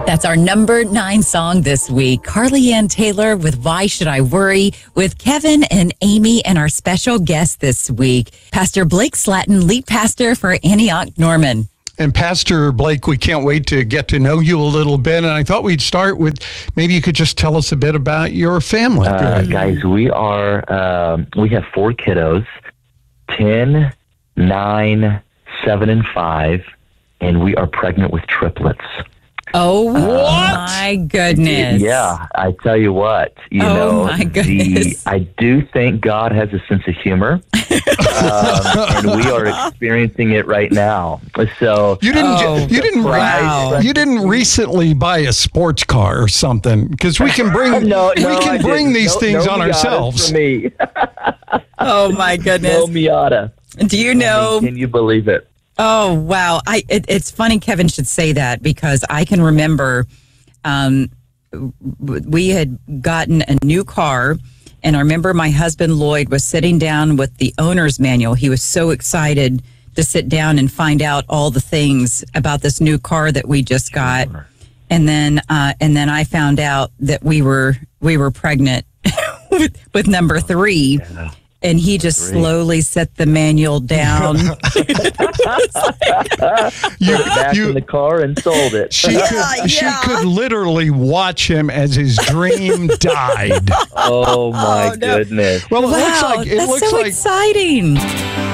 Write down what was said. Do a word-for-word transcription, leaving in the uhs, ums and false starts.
That's our number nine song this week. Carly Ann Taylor with Why Should I Worry with Kevin and Amy and our special guest this week, Pastor Blake Slatton, lead pastor for Antioch Norman. And Pastor Blake, we can't wait to get to know you a little bit. And I thought we'd start with maybe you could just tell us a bit about your family. Uh, guys, we are, um, we have four kiddos, ten, nine, seven, and five, and we are pregnant with triplets. Oh, what? My goodness. Yeah, I tell you what, you oh know, my goodness. The, I do think God has a sense of humor, um, and we are experiencing it right now. So you didn't, oh, you didn't, wow. you didn't recently buy a sports car or something, because we can bring, no, we no, can I bring didn't. these no, things no on Miatas ourselves. For me. Oh my goodness. No Miata. Do you know? I mean, can you believe it? Oh, wow. I it, It's funny Kevin should say that, because I can remember um, we had gotten a new car, and I remember my husband Lloyd was sitting down with the owner's manual. He was so excited to sit down and find out all the things about this new car that we just got. Sure. And then uh, and then I found out that we were we were pregnant with, with number three. Yeah. And he just Three. slowly set the manual down. You, Back you, in the car and sold it. she Yeah, could, she yeah. could literally watch him as his dream died. Oh my Oh, no. goodness. Well, it looks Wow, like it that's looks so like exciting.